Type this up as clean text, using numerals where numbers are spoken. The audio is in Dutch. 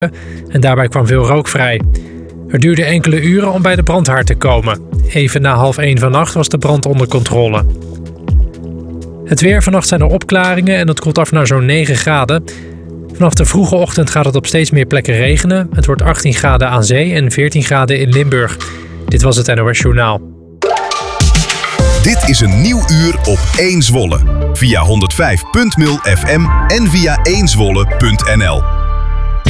en daarbij kwam veel rook vrij. Het duurde enkele uren om bij de brandhaard te komen. Even na 12:30 vannacht was de brand onder controle. Het weer: vannacht zijn er opklaringen en het koelt af naar zo'n 9 graden. Vanaf de vroege ochtend gaat het op steeds meer plekken regenen. Het wordt 18 graden aan zee en 14 graden in Limburg. Dit was het NOS Journaal. Dit is een nieuw uur op 1 Zwolle. Via 105.0 FM en via 1zwolle.nl.